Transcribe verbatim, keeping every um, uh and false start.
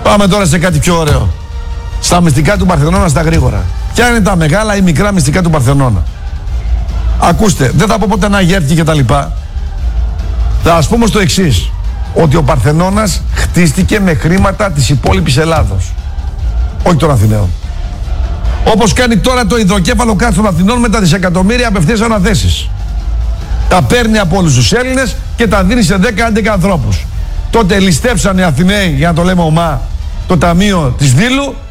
Πάμε τώρα σε κάτι πιο ωραίο. Στα μυστικά του Παρθενώνα στα γρήγορα. Ποια είναι τα μεγάλα ή μικρά μυστικά του Παρθενώνα? Ακούστε, δεν θα πω ποτέ να γέρθει και τα λοιπά. Θα ας πούμε στο εξής, ότι ο Παρθενώνας χτίστηκε με χρήματα της υπόλοιπης Ελλάδος, όχι των Αθηναίων. Όπως κάνει τώρα το υδροκέφαλο κάτω των Αθηνών με τα δισεκατομμύρια απευθείας αναθέσεις. Τα παίρνει από όλους τους Έλληνες και τα δίνει σε δέκα έντεκα ανθρώπους. Τότε ληστέψαν οι Αθηναίοι, για να το λέμε ομά, το ταμείο της Δήλου